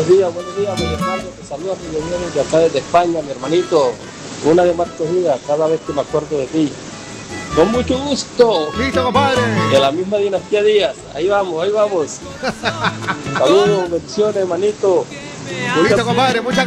buenos días, mi hermano. Te saluda Julio Nieves de acá desde España, mi hermanito. Una de Marcos Díaz, cada vez que me acuerdo de ti. Con mucho gusto. Listo, compadre. De la misma dinastía Díaz. Ahí vamos, ahí vamos. Saludos, bendiciones, hermanito. Listo, compadre. Muchas gracias.